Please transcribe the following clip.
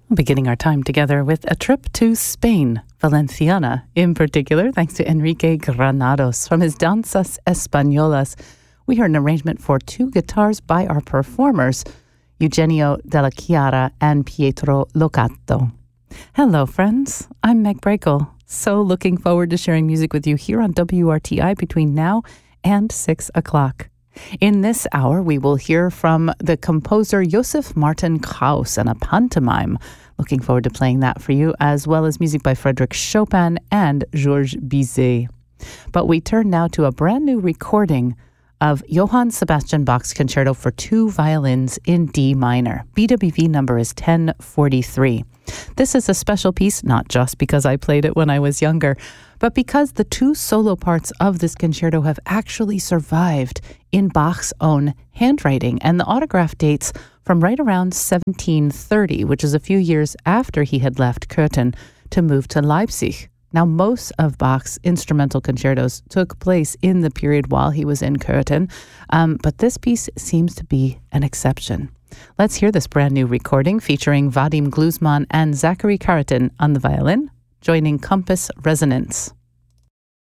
Beginning our time together with a trip to Spain, Valenciana in particular, thanks to Enrique Granados. From his Danzas Españolas, we heard an arrangement for two guitars by our performers, Eugenio Della Chiara and Pietro Locato. Hello, friends. I'm Meg Brakel. So looking forward to sharing music with you here on WRTI between now and 6 o'clock. In this hour, we will hear from the composer Josef Martin Kraus and a pantomime. Looking forward to playing that for you, as well as music by Frédéric Chopin and Georges Bizet. But we turn now to a brand new recording of Johann Sebastian Bach's Concerto for Two Violins in D minor. BWV number is 1043. This is a special piece, not just because I played it when I was younger, but because the two solo parts of this concerto have actually survived in Bach's own handwriting, and the autograph dates from right around 1730, which is a few years after he had left Köthen to move to Leipzig. Now, most of Bach's instrumental concertos took place in the period while he was in Köthen, but this piece seems to be an exception. Let's hear this brand new recording featuring Vadim Gluzman and Zachary Karatin on the violin, joining Compass Resonance.